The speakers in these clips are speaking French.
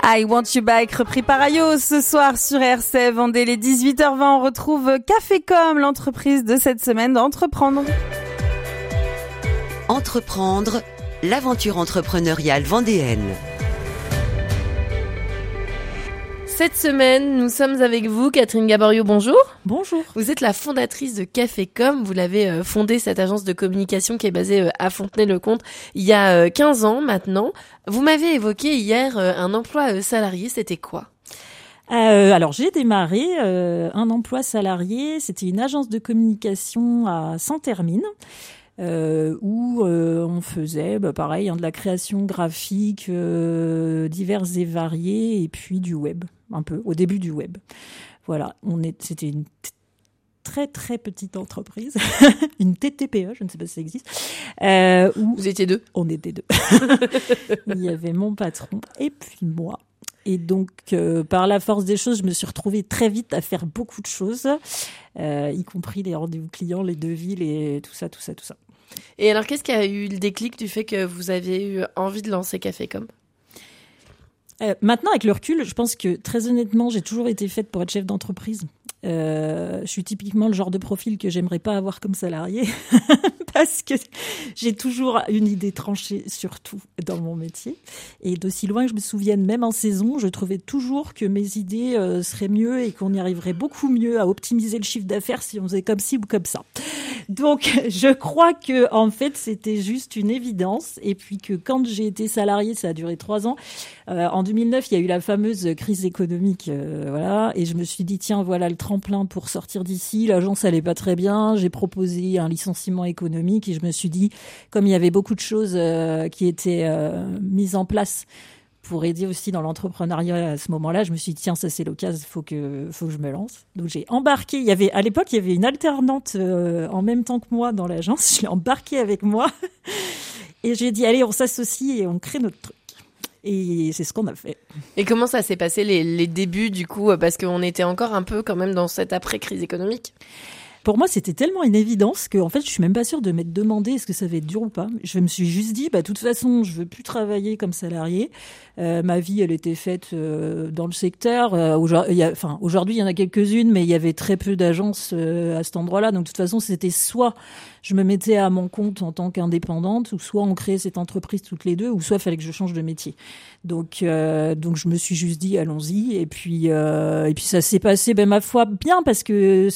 I Want You Back, repris par Ayo ce soir sur RCF Vendée. Les 18h20, on retrouve Cafécom, l'entreprise de cette semaine d'Entreprendre. Entreprendre, l'aventure entrepreneuriale vendéenne. Cette semaine, nous sommes avec vous, Catherine Gaborio, bonjour. Bonjour. Vous êtes la fondatrice de Cafécom. Vous l'avez fondée, cette agence de communication qui est basée à Fontenay-le-Comte, il y a 15 ans maintenant. Vous m'avez évoqué hier un emploi salarié, c'était quoi ? Alors j'ai démarré un emploi salarié, c'était une agence de communication à Saint-Hermine. Où on faisait pareil de la création graphique diverses et variées et puis du web, un peu au début du web. Voilà, c'était une très très petite entreprise, une TTPE, je ne sais pas si ça existe. Où vous étiez deux ? On était deux. Il y avait mon patron et puis moi. Et donc, par la force des choses, je me suis retrouvée très vite à faire beaucoup de choses, y compris les rendez-vous clients, les devis, tout ça. Et alors, qu'est-ce qui a eu le déclic du fait que vous aviez eu envie de lancer Cafécom ? Maintenant, avec le recul, je pense que très honnêtement, j'ai toujours été faite pour être chef d'entreprise. Je suis typiquement le genre de profil que j'aimerais pas avoir comme salarié parce que j'ai toujours une idée tranchée sur tout dans mon métier. Et d'aussi loin que je me souvienne, même en saison, je trouvais toujours que mes idées seraient mieux et qu'on y arriverait beaucoup mieux à optimiser le chiffre d'affaires si on faisait comme ci ou comme ça. Donc, je crois que en fait, c'était juste une évidence. Et puis que quand j'ai été salariée, ça a duré 3 ans. En 2009, il y a eu la fameuse crise économique, voilà. Et je me suis dit, tiens, voilà le tremplin pour sortir d'ici. L'agence allait pas très bien. J'ai proposé un licenciement économique et je me suis dit, comme il y avait beaucoup de choses qui étaient mises en place pour aider aussi dans l'entrepreneuriat à ce moment-là, je me suis dit, tiens, ça c'est l'occasion, faut que je me lance. Donc j'ai embarqué, à l'époque, il y avait une alternante en même temps que moi dans l'agence, je l'ai embarquée avec moi et j'ai dit, allez, on s'associe et on crée notre truc. Et c'est ce qu'on a fait. Et comment ça s'est passé les débuts du coup, parce qu'on était encore un peu quand même dans cette après-crise économique ? Pour moi, c'était tellement une évidence que, en fait, je suis même pas sûre de m'être demandé est-ce que ça va être dur ou pas. Je me suis juste dit, de toute façon, je veux plus travailler comme salarié. Ma vie, elle était faite dans le secteur. Aujourd'hui, il y en a quelques-unes, mais il y avait très peu d'agences à cet endroit-là. Donc, de toute façon, c'était soit je me mettais à mon compte en tant qu'indépendante, ou soit on créait cette entreprise toutes les deux, ou soit il fallait que je change de métier. Donc, je me suis juste dit, allons-y. Et puis ça s'est passé, ma foi, bien, parce que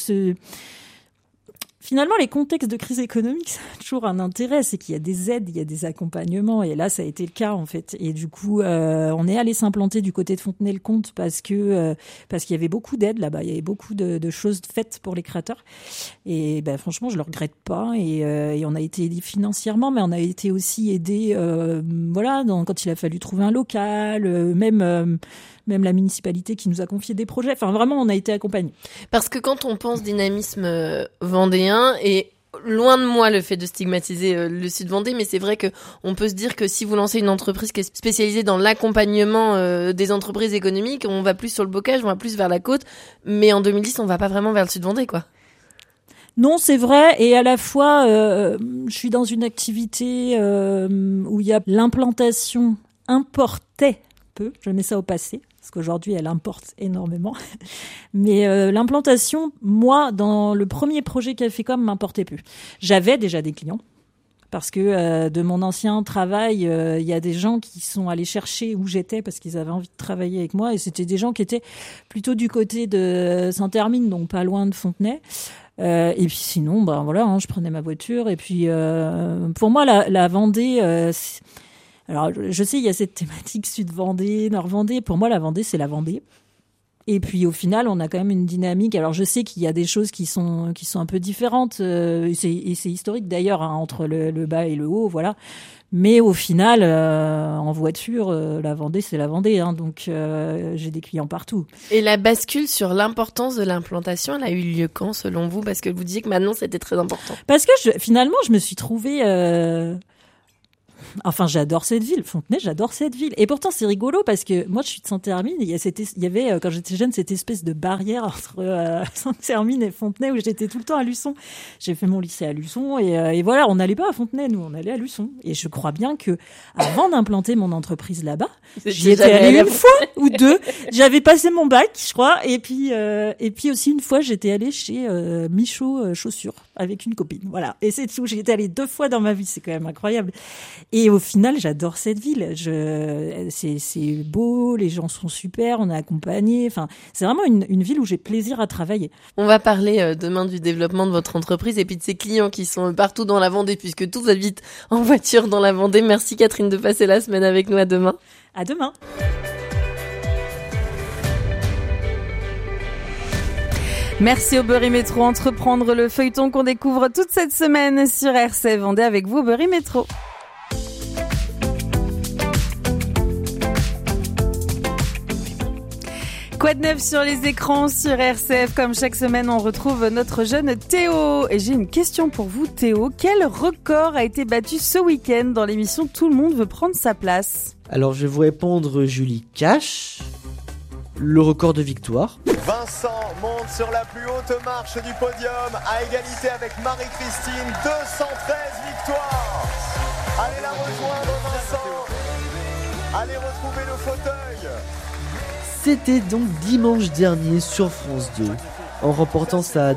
finalement, les contextes de crise économique, ça a toujours un intérêt, c'est qu'il y a des aides, il y a des accompagnements, et là, ça a été le cas, en fait. Et du coup, on est allé s'implanter du côté de Fontenay-le-Comte parce qu'il y avait beaucoup d'aides là-bas, il y avait beaucoup de choses faites pour les créateurs. Et franchement, je le regrette pas. Et on a été aidé financièrement, mais on a été aussi aidé, quand il a fallu trouver un local, même la municipalité qui nous a confié des projets. Enfin, vraiment, on a été accompagnés. Parce que quand on pense dynamisme vendéen, et loin de moi le fait de stigmatiser le sud Vendée, mais c'est vrai que on peut se dire que si vous lancez une entreprise qui est spécialisée dans l'accompagnement des entreprises économiques, on va plus sur le bocage, on va plus vers la côte, mais en 2010, on va pas vraiment vers le sud Vendée, quoi. Non, c'est vrai. Et à la fois, je suis dans une activité où il y a l'implantation importait peu. Je mets ça au passé, parce qu'aujourd'hui, elle importe énormément. Mais l'implantation, moi, dans le premier projet Cafécom, m'importait peu. J'avais déjà des clients, parce que de mon ancien travail, il y a des gens qui sont allés chercher où j'étais, parce qu'ils avaient envie de travailler avec moi, et c'était des gens qui étaient plutôt du côté de Saint-Hermine, donc pas loin de Fontenay. Et puis sinon, je prenais ma voiture. Et puis, pour moi, la Vendée... Alors, je sais, il y a cette thématique Sud-Vendée, Nord-Vendée. Pour moi, la Vendée, c'est la Vendée. Et puis, au final, on a quand même une dynamique. Alors, je sais qu'il y a des choses qui sont un peu différentes. Et c'est historique, d'ailleurs, entre le bas et le haut, voilà. Mais au final, en voiture, la Vendée, c'est la Vendée. Donc, j'ai des clients partout. Et la bascule sur l'importance de l'implantation, elle a eu lieu quand, selon vous ? Parce que vous disiez que maintenant, c'était très important. Parce que finalement, je me suis trouvée... Enfin, j'adore cette ville. Fontenay, j'adore cette ville. Et pourtant, c'est rigolo parce que moi, je suis de Saint-Hermine. Il y avait, quand j'étais jeune, cette espèce de barrière entre Saint-Hermine et Fontenay où j'étais tout le temps à Luçon. J'ai fait mon lycée à Luçon et voilà, on n'allait pas à Fontenay, nous, on allait à Luçon. Et je crois bien que avant d'implanter mon entreprise là-bas, j'y étais allée une fois ou deux. J'avais passé mon bac, je crois. Et puis aussi une fois, j'étais allée chez Michaud Chaussures avec une copine. Voilà. Et c'est tout. J'y étais allée 2 fois dans ma vie. C'est quand même incroyable. Et au final, j'adore cette ville. C'est beau, les gens sont super, on est accompagnés. Enfin, c'est vraiment une ville où j'ai plaisir à travailler. On va parler demain du développement de votre entreprise et puis de ses clients qui sont partout dans la Vendée puisque tous habitent en voiture dans la Vendée. Merci Catherine de passer la semaine avec nous. À demain. À demain. Merci au Burry Métro Entreprendre, le feuilleton qu'on découvre toute cette semaine sur RCF Vendée avec vous au Burry Métro. Quoi de neuf sur les écrans sur RCF? Comme chaque semaine, on retrouve notre jeune Théo. Et j'ai une question pour vous, Théo. Quel record a été battu ce week-end dans l'émission Tout le monde veut prendre sa place? Alors, je vais vous répondre, Julie. Cash, le record de victoire. Vincent monte sur la plus haute marche du podium, à égalité avec Marie-Christine, 213 victoires. Allez la rejoindre, Vincent. Allez retrouver le fauteuil. C'était donc dimanche dernier sur France 2. En remportant sa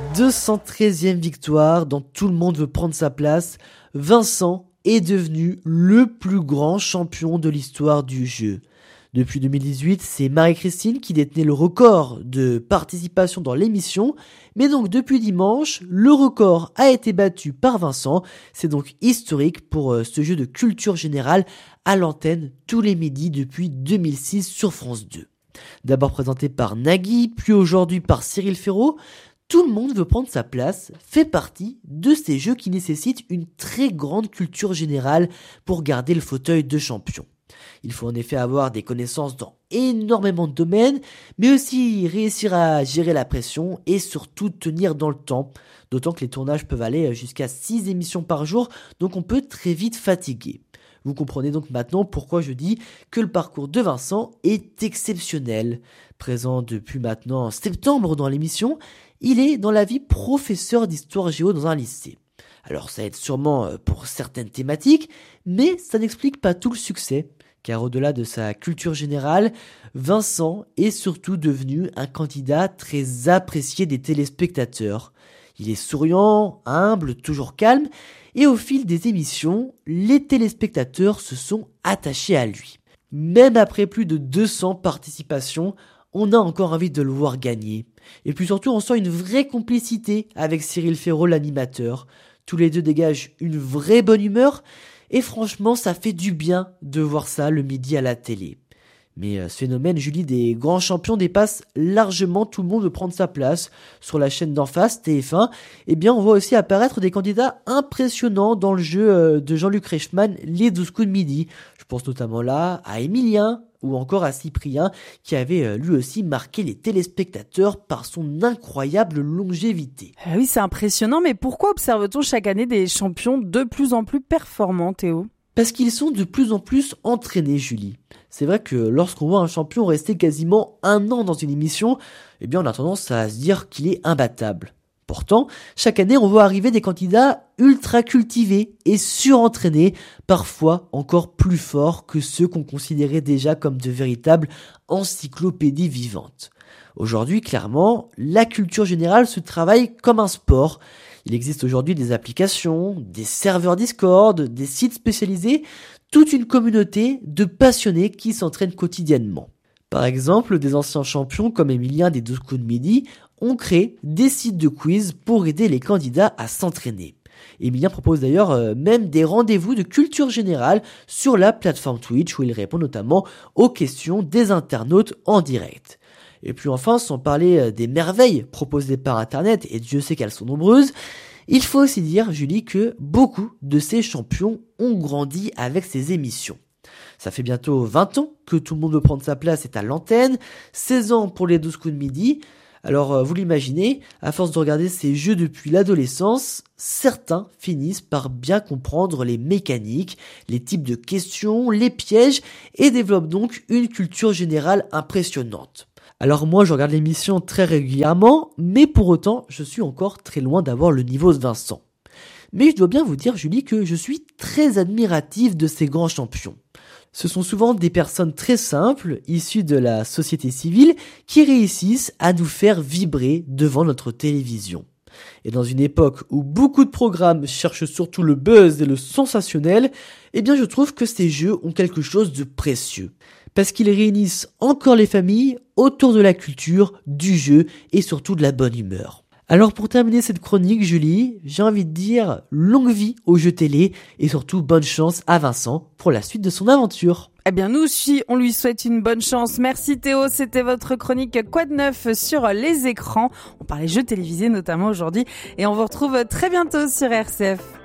213e victoire dans Tout le monde veut prendre sa place, Vincent est devenu le plus grand champion de l'histoire du jeu. Depuis 2018, c'est Marie-Christine qui détenait le record de participation dans l'émission, mais donc depuis dimanche, le record a été battu par Vincent. C'est donc historique pour ce jeu de culture générale à l'antenne tous les midis depuis 2006 sur France 2. D'abord présenté par Nagui, puis aujourd'hui par Cyril Ferraud, Tout le monde veut prendre sa place fait partie de ces jeux qui nécessitent une très grande culture générale pour garder le fauteuil de champion. Il faut en effet avoir des connaissances dans énormément de domaines, mais aussi réussir à gérer la pression et surtout tenir dans le temps, d'autant que les tournages peuvent aller jusqu'à 6 émissions par jour, donc on peut très vite fatiguer. Vous comprenez donc maintenant pourquoi je dis que le parcours de Vincent est exceptionnel. Présent depuis maintenant septembre dans l'émission, il est dans la vie professeur d'histoire géo dans un lycée. Alors ça aide sûrement pour certaines thématiques, mais ça n'explique pas tout le succès. Car au-delà de sa culture générale, Vincent est surtout devenu un candidat très apprécié des téléspectateurs. Il est souriant, humble, toujours calme, et au fil des émissions, les téléspectateurs se sont attachés à lui. Même après plus de 200 participations, on a encore envie de le voir gagner. Et puis surtout, on sent une vraie complicité avec Cyril Ferraud, l'animateur. Tous les deux dégagent une vraie bonne humeur, et franchement, ça fait du bien de voir ça le midi à la télé. Mais ce phénomène, Julie, des grands champions dépasse largement Tout le monde veut prendre sa place. Sur la chaîne d'en face, TF1, eh bien, on voit aussi apparaître des candidats impressionnants dans le jeu de Jean-Luc Reichmann, les 12 coups de midi. Je pense notamment là à Emilien ou encore à Cyprien, qui avait lui aussi marqué les téléspectateurs par son incroyable longévité. Ah oui, c'est impressionnant, mais pourquoi observe-t-on chaque année des champions de plus en plus performants, Théo ? Parce qu'ils sont de plus en plus entraînés, Julie. C'est vrai que lorsqu'on voit un champion rester quasiment 1 an dans une émission, eh bien on a tendance à se dire qu'il est imbattable. Pourtant, chaque année, on voit arriver des candidats ultra cultivés et surentraînés, parfois encore plus forts que ceux qu'on considérait déjà comme de véritables encyclopédies vivantes. Aujourd'hui, clairement, la culture générale se travaille comme un sport. Il existe aujourd'hui des applications, des serveurs Discord, des sites spécialisés, toute une communauté de passionnés qui s'entraînent quotidiennement. Par exemple, des anciens champions comme Emilien des 12 coups de midi ont créé des sites de quiz pour aider les candidats à s'entraîner. Emilien propose d'ailleurs même des rendez-vous de culture générale sur la plateforme Twitch où il répond notamment aux questions des internautes en direct. Et puis enfin, sans parler des merveilles proposées par Internet, et Dieu sait qu'elles sont nombreuses, il faut aussi dire, Julie, que beaucoup de ces champions ont grandi avec ces émissions. Ça fait bientôt 20 ans que Tout le monde veut prendre sa place est à l'antenne, 16 ans pour les 12 coups de midi. Alors, vous l'imaginez, à force de regarder ces jeux depuis l'adolescence, certains finissent par bien comprendre les mécaniques, les types de questions, les pièges, et développent donc une culture générale impressionnante. Alors moi, je regarde l'émission très régulièrement, mais pour autant, je suis encore très loin d'avoir le niveau de Vincent. Mais je dois bien vous dire, Julie, que je suis très admiratif de ces grands champions. Ce sont souvent des personnes très simples, issues de la société civile, qui réussissent à nous faire vibrer devant notre télévision. Et dans une époque où beaucoup de programmes cherchent surtout le buzz et le sensationnel, eh bien je trouve que ces jeux ont quelque chose de précieux. Parce qu'ils réunissent encore les familles autour de la culture, du jeu et surtout de la bonne humeur. Alors pour terminer cette chronique, Julie, j'ai envie de dire longue vie aux jeux télé et surtout bonne chance à Vincent pour la suite de son aventure. Eh bien nous aussi, on lui souhaite une bonne chance. Merci Théo, c'était votre chronique Quoi de neuf sur les écrans. On parlait jeux télévisés notamment aujourd'hui et on vous retrouve très bientôt sur RCF.